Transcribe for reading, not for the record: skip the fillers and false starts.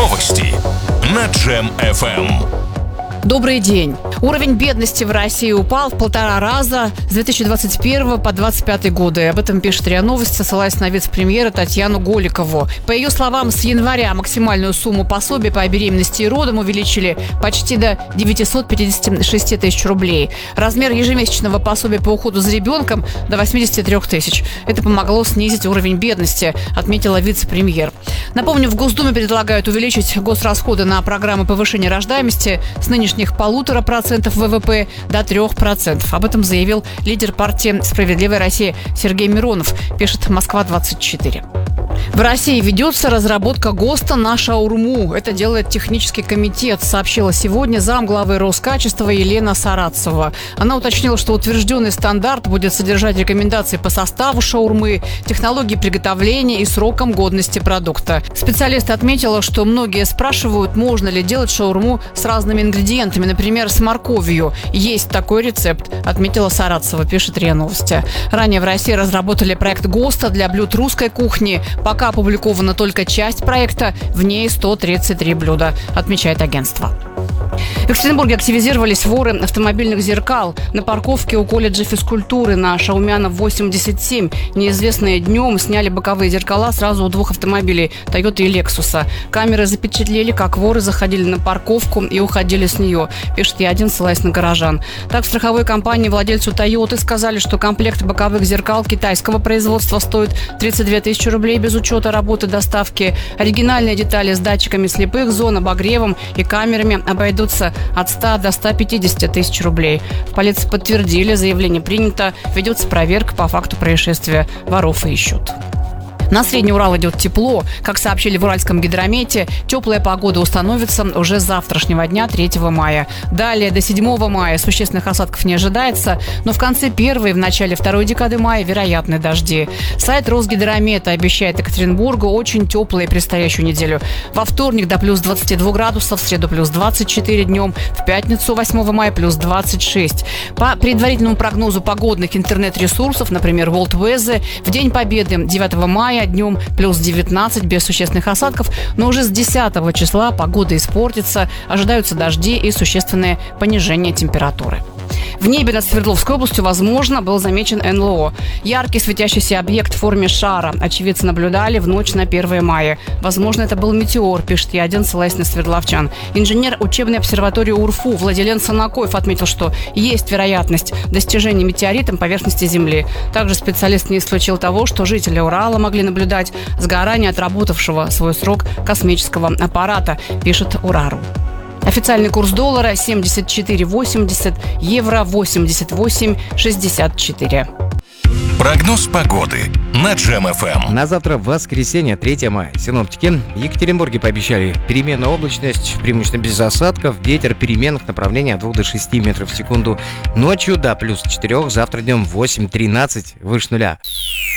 Новости на Джем FM. Добрый день. Уровень бедности в России упал в 1,5 раза с 2021 по 2025 годы. Об этом пишет РИА Новости, ссылаясь на вице-премьера Татьяну Голикову. По ее словам, с января максимальную сумму пособия по беременности и родам увеличили почти до 956 тысяч рублей. Размер ежемесячного пособия по уходу за ребенком до 83 тысяч. Это помогло снизить уровень бедности, отметила вице-премьер. Напомню, в Госдуме предлагают увеличить госрасходы на программы повышения рождаемости с нынешних 1,5% ВВП до 3%. Об этом заявил лидер партии «Справедливая Россия» Сергей Миронов, пишет Москва-24. В России ведется разработка ГОСТа на шаурму. Это делает технический комитет, сообщила сегодня замглавы Роскачества Елена Сарацова. Она уточнила, что утвержденный стандарт будет содержать рекомендации по составу шаурмы, технологии приготовления и срокам годности продукта. Специалист отметила, что многие спрашивают, можно ли делать шаурму с разными ингредиентами, например, с морковью. Есть такой рецепт, отметила Сарацова, пишет РИА Новости. Ранее в России разработали проект ГОСТа для блюд русской кухни. Пока опубликована только часть проекта, в ней 133 блюда, отмечает агентство. В Екатеринбурге активизировались воры автомобильных зеркал. На парковке у колледжа физкультуры на Шаумянов 87 неизвестные днем сняли боковые зеркала сразу у 2 автомобилей Toyota и Lexus. Камеры запечатлели, как воры заходили на парковку и уходили с нее, пишет Е1, ссылаясь на горожан. Так, в страховой компании владельцу Toyota сказали, что комплект боковых зеркал китайского производства стоит 32 тысячи рублей без учета работы доставки. Оригинальные детали с датчиками слепых зон, обогревом и камерами обойдутся от 100 до 150 тысяч рублей. В полиции подтвердили, заявление принято, ведется проверка по факту происшествия, воров ищут. На Средний Урал идет тепло. Как сообщили в Уральском гидромете, теплая погода установится уже с завтрашнего дня, 3 мая. Далее, до 7 мая существенных осадков не ожидается, но в конце 1 и в начале 2 декады мая вероятны дожди. Сайт Росгидромета обещает Екатеринбургу очень теплую предстоящую неделю. Во вторник до плюс 22 градусов, в среду плюс 24 днем, в пятницу 8 мая плюс 26. По предварительному прогнозу погодных интернет-ресурсов, например, World Weather, в День Победы 9 мая днем плюс 19 без существенных осадков, но уже с 10 числа погода испортится, ожидаются дожди и существенное понижение температуры. В небе над Свердловской областью, возможно, был замечен НЛО. Яркий светящийся объект в форме шара. Очевидцы наблюдали в ночь на 1 мая. Возможно, это был метеор, пишет Е1, ссылаясь на свердловчан. Инженер учебной обсерватории УРФУ Владилен Санакоев отметил, что есть вероятность достижения метеоритом поверхности Земли. Также специалист не исключил того, что жители Урала могли наблюдать сгорание отработавшего свой срок космического аппарата, пишет Урару. Официальный курс доллара 74,80, евро 88,64. Прогноз погоды на Джем FM. На завтра, воскресенье, 3 мая. Синоптики в Екатеринбурге пообещали переменную облачность, преимущественно без осадков, ветер переменных направлений от 2 до 6 метров в секунду. Ночью до плюс 4, завтра днем 8-13, выше нуля.